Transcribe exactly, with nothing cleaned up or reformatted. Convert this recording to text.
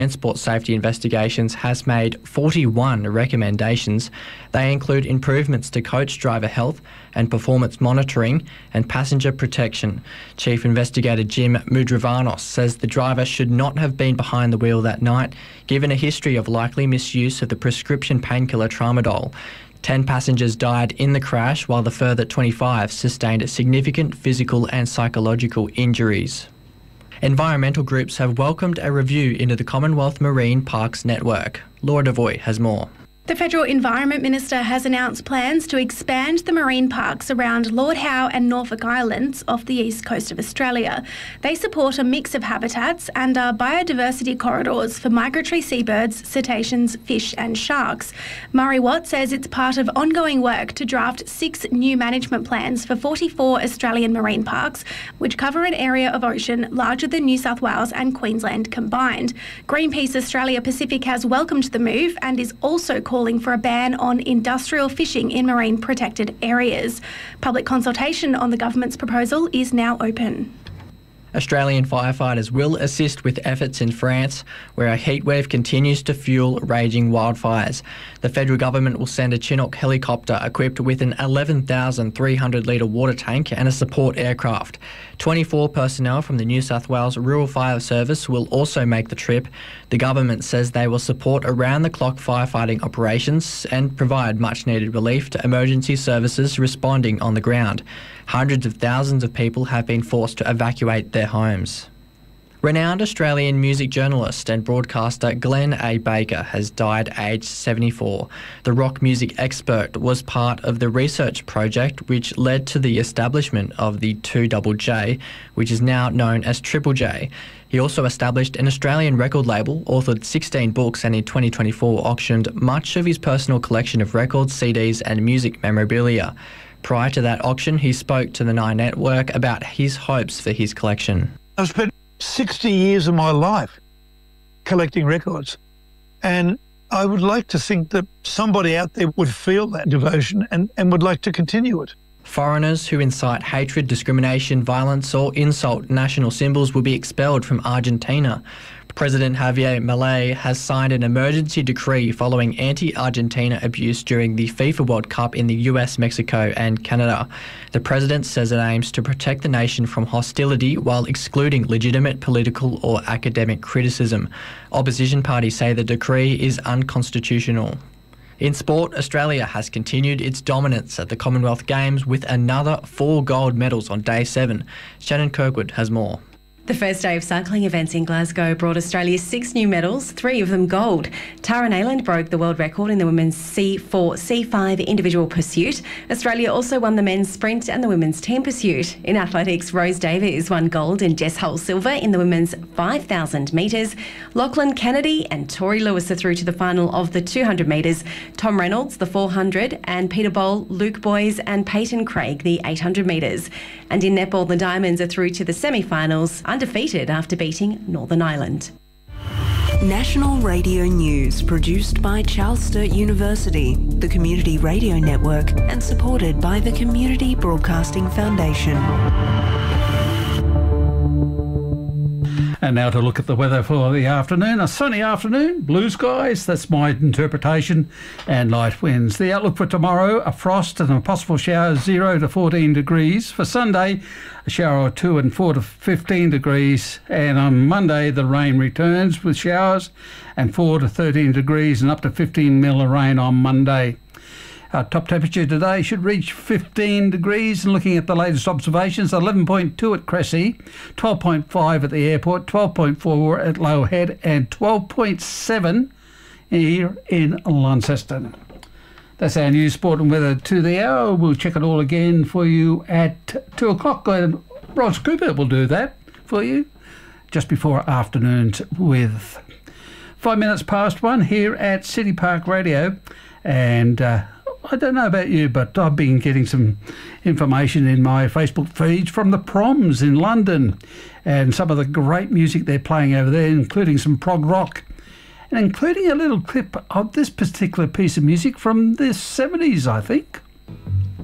and Sports Safety Investigations has made forty-one recommendations. They include improvements to coach driver health and performance monitoring and passenger protection. Chief Investigator Jim Mudravanos says the driver should not have been behind the wheel that night, given a history of likely misuse of the prescription painkiller tramadol. Ten passengers died in the crash, while the further twenty-five sustained significant physical and psychological injuries. Environmental groups have welcomed a review into the Commonwealth Marine Parks Network. Laura Devoy has more. The Federal Environment Minister has announced plans to expand the marine parks around Lord Howe and Norfolk Islands off the east coast of Australia. They support a mix of habitats and are biodiversity corridors for migratory seabirds, cetaceans, fish and sharks. Murray Watt says it's part of ongoing work to draft six new management plans for forty-four Australian marine parks, which cover an area of ocean larger than New South Wales and Queensland combined. Greenpeace Australia Pacific has welcomed the move and is also calling for a ban on industrial fishing in marine protected areas. Public consultation on the government's proposal is now open. Australian firefighters will assist with efforts in France, where a heatwave continues to fuel raging wildfires. The federal government will send a Chinook helicopter equipped with an eleven thousand three hundred litre water tank and a support aircraft. twenty-four personnel from the New South Wales Rural Fire Service will also make the trip. The government says they will support around-the-clock firefighting operations and provide much-needed relief to emergency services responding on the ground. Hundreds of thousands of people have been forced to evacuate their homes. Renowned Australian music journalist and broadcaster Glenn A. Baker has died aged seventy-four. The rock music expert was part of the research project which led to the establishment of the two J J, which is now known as Triple J. He also established an Australian record label, authored sixteen books and in twenty twenty-four auctioned much of his personal collection of records, C Ds and music memorabilia. Prior to that auction, he spoke to the Nine Network about his hopes for his collection. I've spent sixty years of my life collecting records, and I would like to think that somebody out there would feel that devotion and, and would like to continue it. Foreigners who incite hatred, discrimination, violence or insult national symbols will be expelled from Argentina. President Javier Milei has signed an emergency decree following anti-Argentina abuse during the FIFA World Cup in the U S, Mexico and Canada. The president says it aims to protect the nation from hostility while excluding legitimate political or academic criticism. Opposition parties say the decree is unconstitutional. In sport, Australia has continued its dominance at the Commonwealth Games with another four gold medals on day seven. Shannon Kirkwood has more. The first day of cycling events in Glasgow brought Australia six new medals, three of them gold. Tara Nayland broke the world record in the women's C four C five individual pursuit. Australia also won the men's sprint and the women's team pursuit. In athletics, Rose Davies won gold and Jess Hull silver in the women's five thousand metres. Lachlan Kennedy and Tori Lewis are through to the final of the two hundred metres. Tom Reynolds, the four hundred, and Peter Bowl, Luke Boys and Peyton Craig, the eight hundred metres. And in netball, the Diamonds are through to the semi-finals, undefeated after beating Northern Ireland. National Radio News, produced by Charles Sturt University, the Community Radio Network, and supported by the Community Broadcasting Foundation. And now to look at the weather for the afternoon. A sunny afternoon, blue skies, that's my interpretation, and light winds. The outlook for tomorrow, a frost and a possible shower, zero to fourteen degrees. For Sunday, a shower or two and four to fifteen degrees. And on Monday, the rain returns with showers and four to thirteen degrees and up to fifteen mil of rain on Monday. Our top temperature today should reach fifteen degrees, and looking at the latest observations, eleven point two at Cressy, twelve point five at the airport, twelve point four at Low Head and twelve point seven here in Launceston. That's our news, sport and weather to the hour. We'll check it all again for you at two o'clock. And Ross Cooper will do that for you just before afternoons with five minutes past one here at City Park Radio. And uh, I don't know about you, but I've been getting some information in my Facebook feeds from the Proms in London and some of the great music they're playing over there, including some prog rock and including a little clip of this particular piece of music from the seventies, I think.